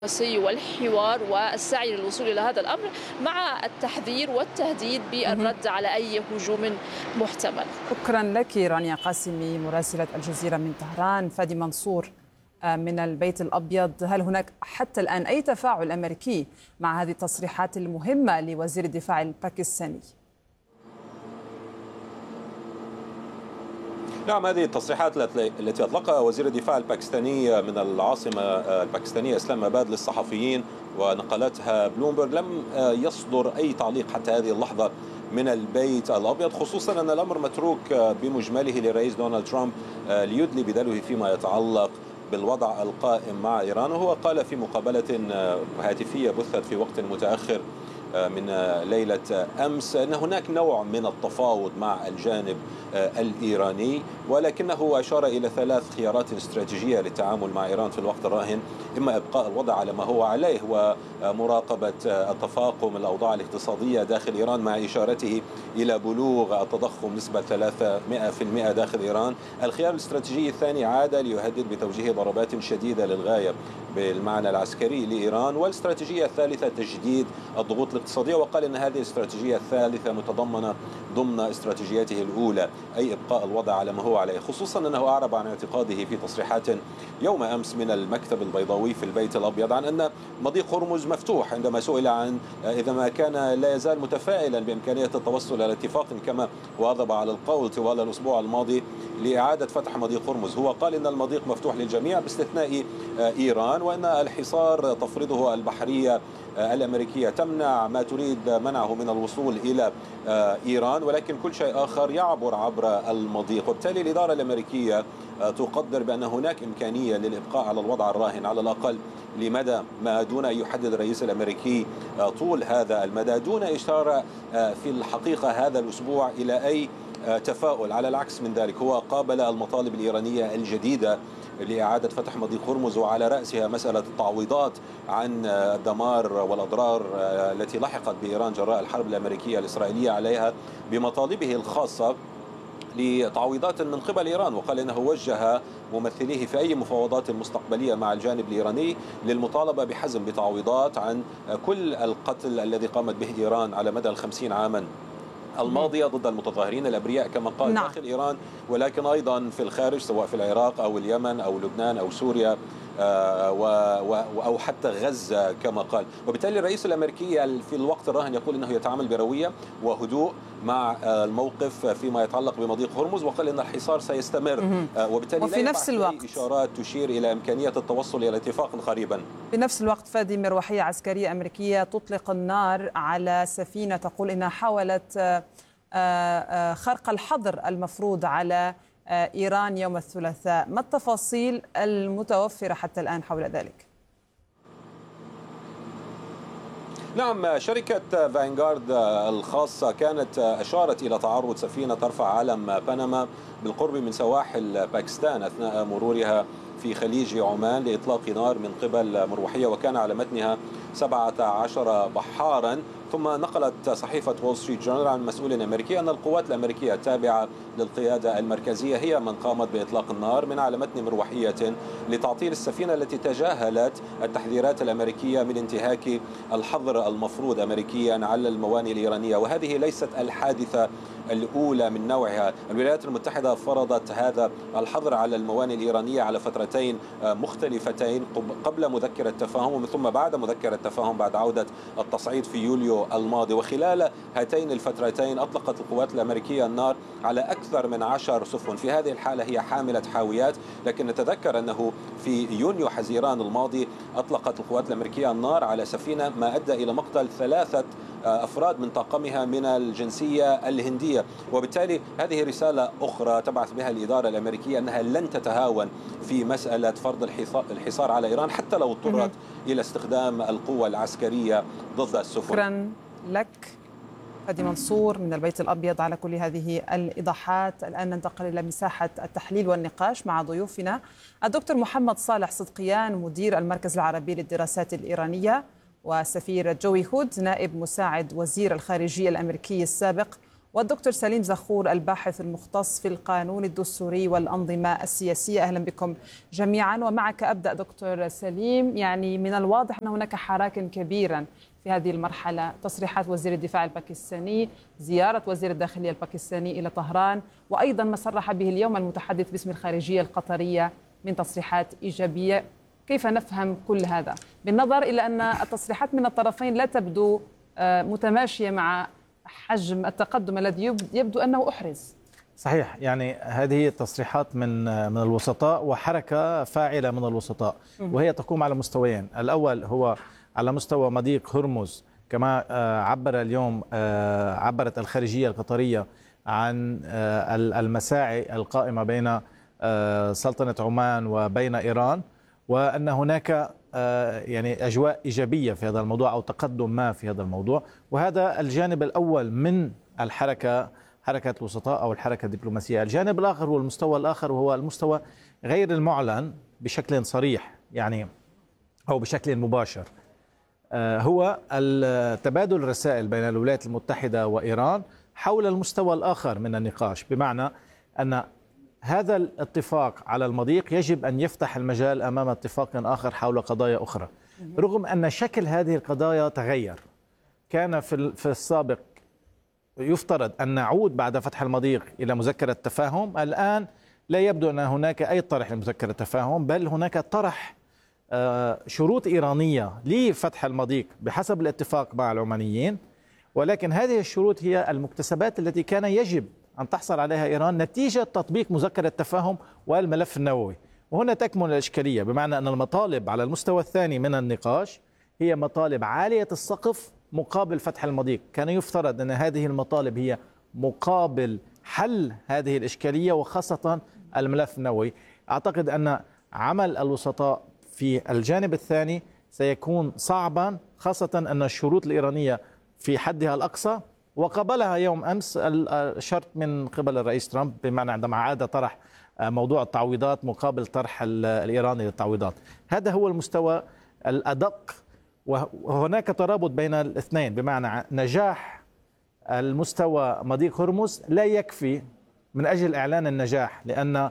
والحوار والسعي للوصول إلى هذا الأمر، مع التحذير والتهديد بالرد على أي هجوم محتمل. شكرا لك رانيا قاسمي مراسلة الجزيرة من طهران. فادي منصور من البيت الأبيض، هل هناك حتى الآن أي تفاعل أمريكي مع هذه التصريحات المهمة لوزير الدفاع الباكستاني؟ نعم، هذه التصريحات التي أطلقها وزير الدفاع الباكستاني من العاصمة الباكستانية إسلام آباد للصحفيين ونقلتها بلومبرغ، لم يصدر أي تعليق حتى هذه اللحظة من البيت الأبيض، خصوصا أن الأمر متروك بمجمله للرئيس دونالد ترامب ليدلي بدلوه فيما يتعلق بالوضع القائم مع إيران. وهو قال في مقابلة هاتفية بثت في وقت متأخر من ليلة أمس أن هناك نوع من التفاوض مع الجانب الإيراني، ولكنه أشار إلى 3 خيارات استراتيجية للتعامل مع إيران في الوقت الراهن: إما إبقاء الوضع على ما هو عليه ومراقبة التفاقم الأوضاع الاقتصادية داخل إيران، مع إشارته إلى بلوغ التضخم نسبة 300% داخل إيران. الخيار الاستراتيجي الثاني عاد ليهدد بتوجيه ضربات شديدة للغاية بالمعنى العسكري لإيران. والاستراتيجية الثالثة تجديد الضغوط الاقتصادية، وقال أن هذه الاستراتيجية الثالثة متضمنة ضمن استراتيجيته الأولى، أي إبقاء الوضع على ما هو عليه، خصوصا أنه أعرب عن اعتقاده في تصريحات يوم أمس من المكتب البيضاوي في البيت الأبيض عن أن مضيق هرمز مفتوح، عندما سئل عن إذا ما كان لا يزال متفائلا بإمكانية التوصل إلى اتفاق كما واظب على القول طوال الأسبوع الماضي لإعادة فتح مضيق هرمز. هو قال إن المضيق مفتوح للجميع باستثناء إيران، وأن الحصار تفرضه البحرية الأمريكية تمنع ما تريد منعه من الوصول إلى إيران، ولكن كل شيء آخر يعبر عبر المضيق. وبالتالي الإدارة الأمريكية تقدر بأن هناك إمكانية للإبقاء على الوضع الراهن على الأقل لمدى ما، دون أن يحدد الرئيس الأمريكي طول هذا المدى، دون إشارة في الحقيقة هذا الأسبوع إلى أي تفاؤل. على العكس من ذلك، هو قابل المطالب الإيرانية الجديدة لإعادة فتح مضيق هرمز، وعلى رأسها مسألة التعويضات عن الدمار والأضرار التي لحقت بإيران جراء الحرب الأمريكية الإسرائيلية عليها، بمطالبه الخاصة لتعويضات من قبل إيران. وقال إنه وجه ممثليه في أي مفاوضات مستقبلية مع الجانب الإيراني للمطالبة بحزم بتعويضات عن كل القتل الذي قامت به إيران على مدى 50 عاما الماضية ضد المتظاهرين الأبرياء كما قال داخل إيران، ولكن أيضا في الخارج، سواء في العراق أو اليمن أو لبنان أو سوريا أو حتى غزة كما قال. وبالتالي الرئيس الأمريكي في الوقت الراهن يقول أنه يتعامل بروية وهدوء مع الموقف فيما يتعلق بمضيق هرمز، وقال أن الحصار سيستمر، وبالتالي وفي نفس الوقت إشارات تشير إلى إمكانية التوصل إلى اتفاق قريبا. في نفس الوقت فادي، مروحية عسكرية أمريكية تطلق النار على سفينة تقول إنها حاولت خرق الحظر المفروض على إيران يوم الثلاثاء. ما التفاصيل المتوفرة حتى الآن حول ذلك؟ نعم، شركة فانغارد الخاصة كانت أشارت إلى تعرض سفينة ترفع علم بنما بالقرب من سواحل باكستان أثناء مرورها في خليج عمان لإطلاق نار من قبل مروحية، وكان على متنها 17 بحارا. ثم نقلت صحيفة وول ستريت جورنال عن مسؤول أمريكي أن القوات الأمريكية التابعة للقيادة المركزية هي من قامت بإطلاق النار من على متن مروحية لتعطيل السفينة التي تجاهلت التحذيرات الأمريكية من انتهاك الحظر المفروض أمريكيا على الموانئ الإيرانية. وهذه ليست الحادثة الأولى من نوعها. الولايات المتحدة فرضت هذا الحظر على الموانئ الإيرانية على فترتين مختلفتين، قبل مذكرة تفاهم ومن ثم بعد مذكرة تفاهم بعد عودة التصعيد في يوليو الماضي. وخلال هاتين الفترتين أطلقت القوات الأمريكية النار على أكثر من 10 سفن. في هذه الحالة هي حاملة حاويات، لكن نتذكر أنه في يونيو حزيران الماضي أطلقت القوات الأمريكية النار على سفينة ما أدى إلى مقتل 3 أفراد من طاقمها من الجنسية الهندية. وبالتالي هذه رسالة أخرى تبعث بها الإدارة الأمريكية أنها لن تتهاون في مسألة فرض الحصار على إيران حتى لو اضطرت إلى استخدام القوة العسكرية ضد السفن. شكرا لك فادي منصور من البيت الأبيض على كل هذه الإيضاحات. الآن ننتقل إلى مساحة التحليل والنقاش مع ضيوفنا الدكتور محمد صالح صدقيان مدير المركز العربي للدراسات الإيرانية، وسفير جوي هود نائب مساعد وزير الخارجية الأمريكي السابق، والدكتور سليم زخور الباحث المختص في القانون الدستوري والأنظمة السياسية. أهلا بكم جميعا. ومعك أبدأ دكتور سليم. يعني من الواضح أن هناك حراك كبيرا في هذه المرحلة، تصريحات وزير الدفاع الباكستاني، زيارة وزير الداخلية الباكستاني إلى طهران، وأيضا ما صرح به اليوم المتحدث باسم الخارجية القطرية من تصريحات إيجابية. كيف نفهم كل هذا بالنظر إلى أن التصريحات من الطرفين لا تبدو متماشية مع حجم التقدم الذي يبدو أنه أحرز؟ صحيح، يعني هذه تصريحات من الوسطاء وحركة فاعلة من الوسطاء، وهي تقوم على مستويين. الأول هو على مستوى مضيق هرمز، كما عبرت الخارجية القطرية عن المساعي القائمة بين سلطنة عمان وبين إيران، وأن هناك يعني أجواء إيجابية في هذا الموضوع أو تقدم ما في هذا الموضوع. وهذا الجانب الأول من حركة الوسطاء أو الحركة الدبلوماسية. الجانب الآخر هو المستوى الآخر، وهو المستوى غير المعلن بشكل صريح يعني أو بشكل مباشر، هو تبادل الرسائل بين الولايات المتحدة وإيران حول المستوى الآخر من النقاش، بمعنى أن هذا الاتفاق على المضيق يجب أن يفتح المجال أمام اتفاق آخر حول قضايا أخرى، رغم أن شكل هذه القضايا تغير. كان في السابق يفترض أن نعود بعد فتح المضيق إلى مذكرة تفاهم. الآن لا يبدو أن هناك أي طرح لمذكرة تفاهم، بل هناك طرح شروط إيرانية لفتح المضيق بحسب الاتفاق مع العمانيين، ولكن هذه الشروط هي المكتسبات التي كان يجب أن تحصل عليها إيران نتيجة تطبيق مذكرة التفاهم والملف النووي. وهنا تكمن الإشكالية، بمعنى أن المطالب على المستوى الثاني من النقاش هي مطالب عالية السقف مقابل فتح المضيق. كان يفترض أن هذه المطالب هي مقابل حل هذه الإشكالية وخاصة الملف النووي. أعتقد أن عمل الوسطاء في الجانب الثاني سيكون صعبا، خاصة أن الشروط الإيرانية في حدها الأقصى وقبلها يوم أمس الشرط من قبل الرئيس ترامب، بمعنى عندما عاد طرح موضوع التعويضات مقابل طرح الإيراني للتعويضات. هذا هو المستوى الأدق، وهناك ترابط بين الاثنين، بمعنى نجاح المستوى مضيق هرمز لا يكفي من أجل إعلان النجاح، لأن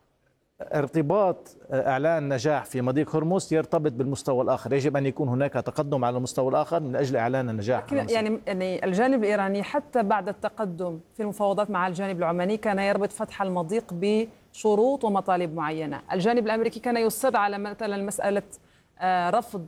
ارتباط إعلان النجاح في مضيق هرمز يرتبط بالمستوى الآخر. يجب أن يكون هناك تقدم على المستوى الآخر من أجل إعلان النجاح. يعني الجانب الإيراني حتى بعد التقدم في المفاوضات مع الجانب العماني كان يربط فتح المضيق بشروط ومطالب معينة. الجانب الأمريكي كان يصر على مثلا مسألة رفض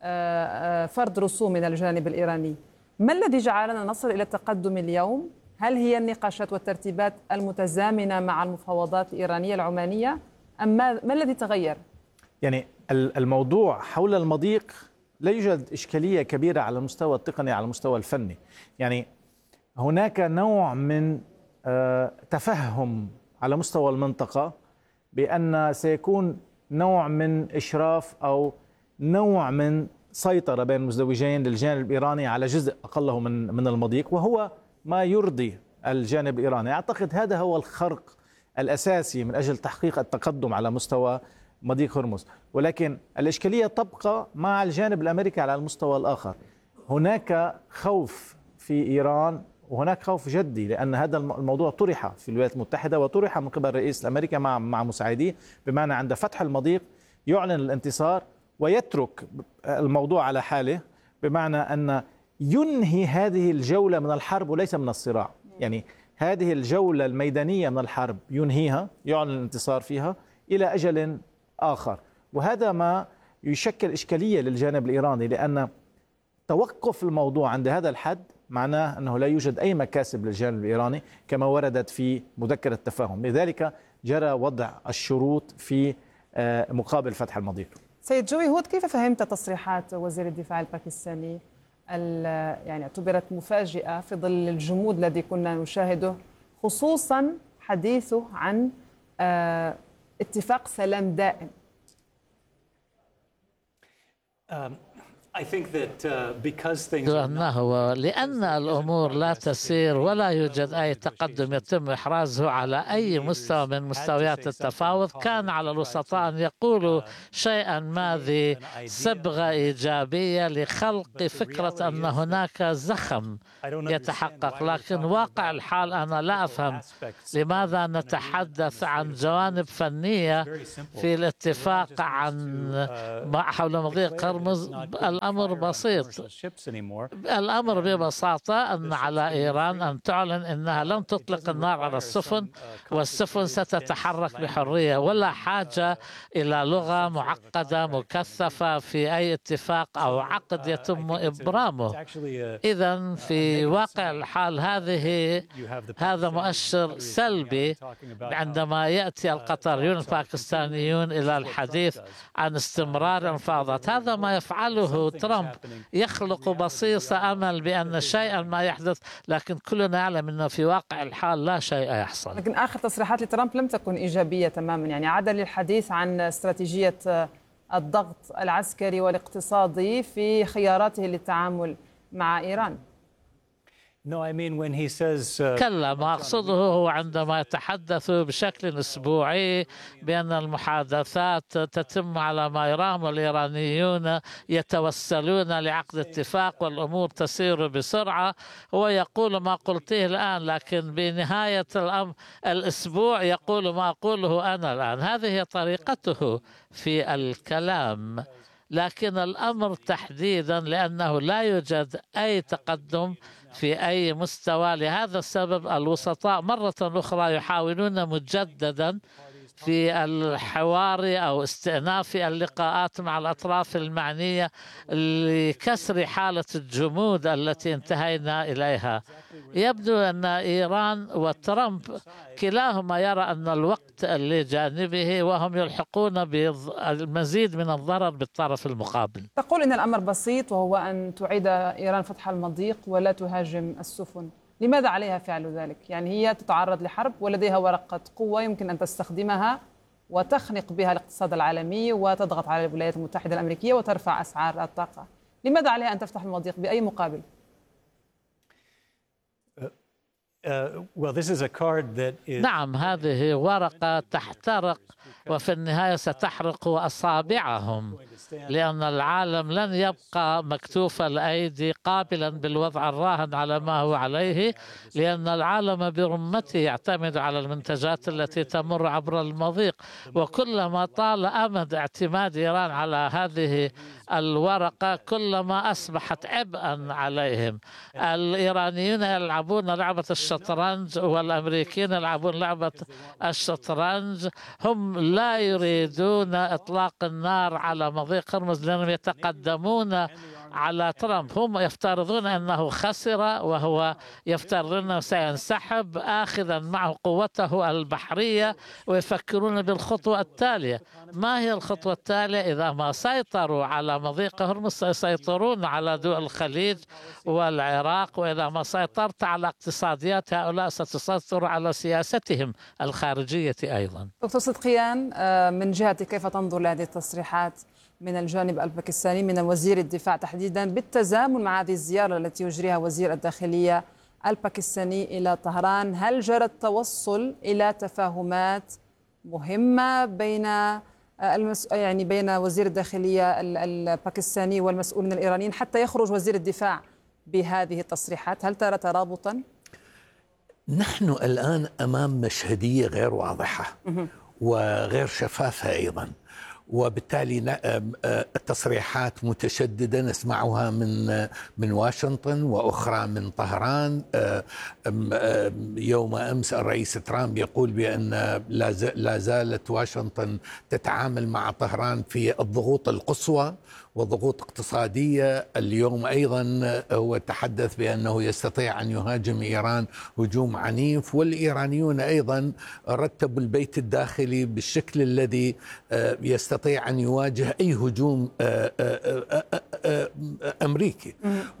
فرض رسوم من الجانب الإيراني. ما الذي جعلنا نصل إلى التقدم اليوم؟ هل هي النقاشات والترتيبات المتزامنة مع المفاوضات الإيرانية العمانية أم ما الذي تغير؟ يعني الموضوع حول المضيق لا يوجد إشكالية كبيرة على المستوى التقني، على المستوى الفني. يعني هناك نوع من تفهم على مستوى المنطقة بأن سيكون نوع من إشراف أو نوع من سيطرة بين المزدوجين للجانب الإيراني على جزء أقله من المضيق، وهو ما يرضي الجانب الإيراني. أعتقد هذا هو الخرق الأساسي من أجل تحقيق التقدم على مستوى مضيق هرمز. ولكن الإشكالية تبقى مع الجانب الأمريكي على المستوى الآخر. هناك خوف في إيران، وهناك خوف جدي، لأن هذا الموضوع طرح في الولايات المتحدة وطرح من قبل الرئيس الأمريكي مع مساعديه، بمعنى عند فتح المضيق يعلن الانتصار ويترك الموضوع على حاله، بمعنى أن ينهي هذه الجولة من الحرب وليس من الصراع. يعني هذه الجولة الميدانية من الحرب ينهيها، يعلن الانتصار فيها إلى أجل آخر. وهذا ما يشكل إشكالية للجانب الإيراني، لأن توقف الموضوع عند هذا الحد معناه أنه لا يوجد أي مكاسب للجانب الإيراني كما وردت في مذكرة التفاهم. لذلك جرى وضع الشروط في مقابل فتح المضيق. سيد جوي هود، كيف فهمت تصريحات وزير الدفاع الباكستاني يعني اعتبرت مفاجئة في ظل الجمود الذي كنا نشاهده، خصوصا حديثه عن اتفاق سلام دائم؟ لأن الأمور لا تسير ولا يوجد أي تقدم يتم إحرازه على أي مستوى من مستويات التفاوض، كان على الوسطاء أن يقولوا شيئا ما ذي صبغة إيجابية لخلق فكرة أن هناك زخم يتحقق. لكن واقع الحال أنا لا أفهم لماذا نتحدث عن جوانب فنية في الاتفاق حول مضيق هرمز. الأمر بسيط، الأمر ببساطة أن على إيران أن تعلن أنها لن تطلق النار على السفن، والسفن ستتحرك بحرية، ولا حاجة إلى لغة معقدة مكثفة في أي اتفاق أو عقد يتم إبرامه. إذن في واقع الحال هذا مؤشر سلبي عندما يأتي القطريون الباكستانيون إلى الحديث عن استمرار المفاوضات. هذا ما يفعله ترامب، يخلق بصيص أمل بأن شيئا ما يحدث، لكن كلنا يعلم أنه في واقع الحال لا شيء يحصل. لكن آخر تصريحات لترامب لم تكن إيجابية تماما، يعني عاد للحديث عن استراتيجية الضغط العسكري والاقتصادي في خياراته للتعامل مع إيران. كلا، ما أقصده هو عندما يتحدث بشكل أسبوعي بأن المحادثات تتم على ما يرام والإيرانيون يتوسلون لعقد اتفاق والأمور تسير بسرعة، هو يقول ما قلته الآن، لكن بنهاية الأسبوع يقول ما أقوله أنا الآن. هذه هي طريقته في الكلام، لكن الأمر تحديدا لأنه لا يوجد أي تقدم في أي مستوى. لهذا السبب الوسطاء مرة أخرى يحاولون مجددا في الحوار أو استئناف اللقاءات مع الأطراف المعنية لكسر حالة الجمود التي انتهينا إليها. يبدو أن إيران وترامب كلاهما يرى أن الوقت لجانبه، وهم يلحقون بالمزيد من الضرر بالطرف المقابل. تقول إن الأمر بسيط، وهو أن تعيد إيران فتح المضيق ولا تهاجم السفن. لماذا عليها فعل ذلك؟ يعني هي تتعرض لحرب ولديها ورقة قوة يمكن أن تستخدمها وتخنق بها الاقتصاد العالمي وتضغط على الولايات المتحدة الأمريكية وترفع أسعار الطاقة. لماذا عليها أن تفتح المضيق؟ بأي مقابل؟ نعم، هذه ورقة تحترق وفي النهاية ستحرق أصابعهم، لأن العالم لن يبقى مكتوف الأيدي قابلا بالوضع الراهن على ما هو عليه، لأن العالم برمته يعتمد على المنتجات التي تمر عبر المضيق. وكلما طال أمد اعتماد إيران على هذه الورقة كلما أصبحت عبئا عليهم. الإيرانيون يلعبون لعبة الشطرنج والأمريكيين يلعبون لعبة الشطرنج. هم لا يريدون إطلاق النار على مضيق هرمز لأنهم يتقدمون على ترامب. هم يفترضون أنه خسر، وهو يفترض أنه سينسحب آخذا معه قوته البحرية، ويفكرون بالخطوة التالية. ما هي الخطوة التالية؟ إذا ما سيطروا على مضيق هرمز سيسيطرون على دول الخليج والعراق، وإذا ما سيطرت على اقتصاديات هؤلاء ستسيطر على سياستهم الخارجية أيضا. دكتور صدقيان، من جهة كيف تنظر لهذه التصريحات من الجانب الباكستاني من وزير الدفاع تحديدا بالتزامن مع هذه الزيارة التي يجريها وزير الداخلية الباكستاني إلى طهران؟ هل جرى التوصل إلى تفاهمات مهمة بين وزير الداخلية الباكستاني والمسؤولين الإيرانيين حتى يخرج وزير الدفاع بهذه التصريحات؟ هل ترى ترابطا؟ نحن الآن أمام مشهدية غير واضحة وغير شفافة أيضا، وبالتالي التصريحات متشددة نسمعها من واشنطن وأخرى من طهران. يوم أمس الرئيس ترامب يقول بأن لا زالت واشنطن تتعامل مع طهران في الضغوط القصوى وضغوط اقتصادية. اليوم أيضا هو تحدث بأنه يستطيع أن يهاجم إيران هجوم عنيف، والإيرانيون أيضا رتبوا البيت الداخلي بالشكل الذي يستطيع أن يواجه أي هجوم أمريكي.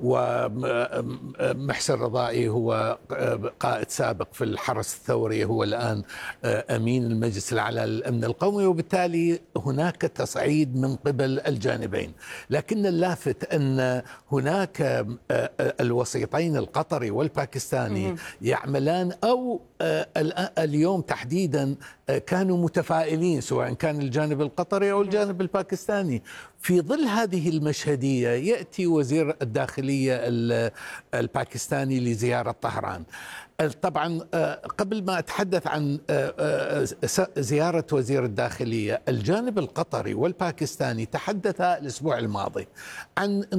ومحسن رضائي هو قائد سابق في الحرس الثوري، هو الآن أمين المجلس الأعلى للأمن القومي، وبالتالي هناك تصعيد من قبل الجانبين. لكن اللافت أن هناك الوسيطين القطري والباكستاني يعملان، أو اليوم تحديدا كانوا متفائلين، سواء كان الجانب القطري أو الجانب الباكستاني. في ظل هذه المشهدية يأتي وزير الداخلية الباكستاني لزيارة طهران. طبعا قبل ما أتحدث عن زيارة وزير الداخلية، الجانب القطري والباكستاني تحدثا الأسبوع الماضي عن